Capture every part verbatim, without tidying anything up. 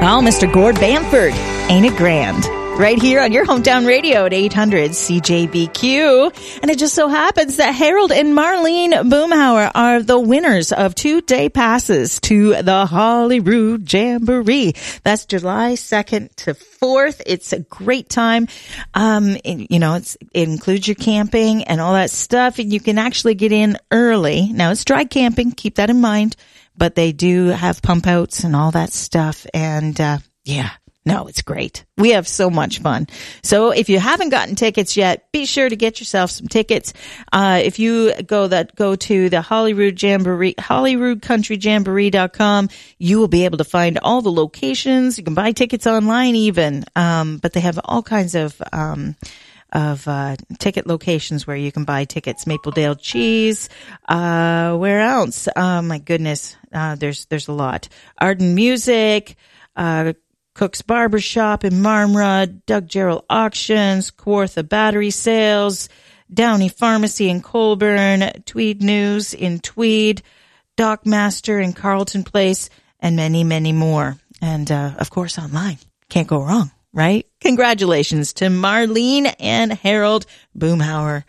Oh, Mister Gord Bamford, ain't it grand? Right here on your hometown radio at eight hundred C J B Q. And it just so happens that Harold and Marlene Boomhauer are the winners of two-day passes to the Holyrood Jamboree. That's July second to fourth. It's a great time. Um, it, you know, it's, it includes your camping and all that stuff. And you can actually get in early. Now, it's dry camping. Keep that in mind. But they do have pump outs and all that stuff. And, uh, yeah. No, it's great. We have so much fun. So if you haven't gotten tickets yet, be sure to get yourself some tickets. Uh, if you go that, go to the Holyrood Jamboree, Holyrood Country Jamboree dot com, you will be able to find all the locations. You can buy tickets online even. Um, but they have all kinds of, um, of, uh, ticket locations where you can buy tickets. Mapledale Cheese. Uh, where else? Oh my goodness. Uh, there's, there's a lot. Arden Music, uh, Cook's Barbershop in Marmora, Doug Gerald Auctions, Kawartha Battery Sales, Downey Pharmacy in Colburn, Tweed News in Tweed, Doc Master in Carlton Place, and many, many more. And, uh, of course, online. Can't go wrong, right? Congratulations to Marlene and Harold Boomhauer.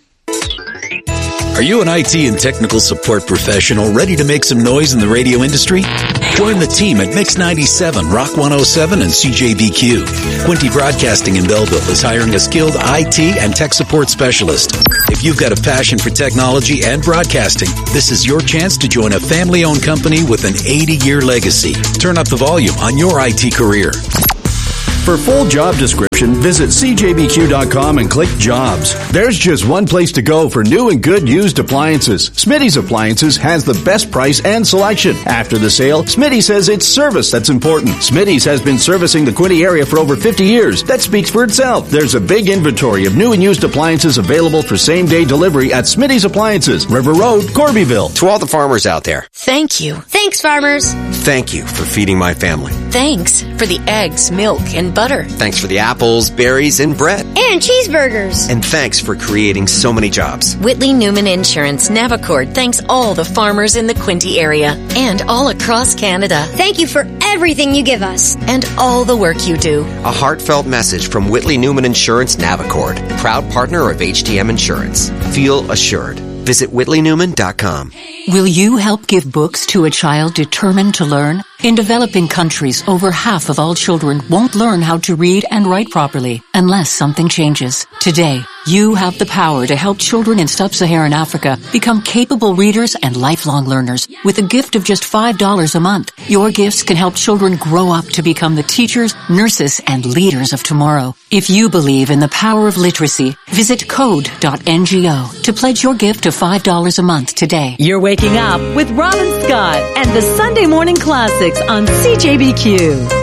Are you an I T and technical support professional ready to make some noise in the radio industry? Join the team at Mix ninety-seven, Rock one oh seven, and C J B Q. Quinte Broadcasting in Belleville is hiring a skilled I T and tech support specialist. If you've got a passion for technology and broadcasting, this is your chance to join a family-owned company with an eighty-year legacy. Turn up the volume on your I T career. For full job description, visit C J B Q dot com and click Jobs. There's just one place to go for new and good used appliances. Smitty's Appliances has the best price and selection. After the sale, Smitty says it's service that's important. Smitty's has been servicing the Quinte area for over fifty years. That speaks for itself. There's a big inventory of new and used appliances available for same-day delivery at Smitty's Appliances, River Road, Corbyville. To all the farmers out there, thank you. Thanks, farmers. Thank you for feeding my family. Thanks for the eggs, milk, and butter. Thanks for the apples, berries, and bread. And cheeseburgers. And thanks for creating so many jobs. Whitley Newman Insurance Navicord thanks all the farmers in the Quinte area and all across Canada. Thank you for everything you give us. And all the work you do. A heartfelt message from Whitley Newman Insurance Navicord, proud partner of H T M Insurance. Feel assured. Visit Whitley Newman dot com. Will you help give books to a child determined to learn? In developing countries, over half of all children won't learn how to read and write properly unless something changes. Today, you have the power to help children in sub-Saharan Africa become capable readers and lifelong learners with a gift of just five dollars a month. Your gifts can help children grow up to become the teachers, nurses, and leaders of tomorrow. If you believe in the power of literacy, visit code dot N G O to pledge your gift of five dollars a month today. You're waking up with Robin Scott and the Sunday Morning Classics on C J B Q.